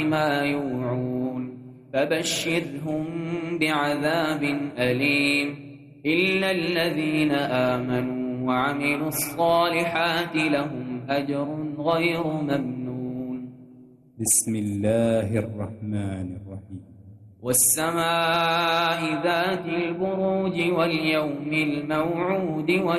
ما يوعون فبشرهم بعذاب أليم إلا الذين آمنوا وعملوا الصالحات لهم أجر غير ممنون. بسم الله الرحمن الرحيم. والسماء ذات البروج واليوم الموعود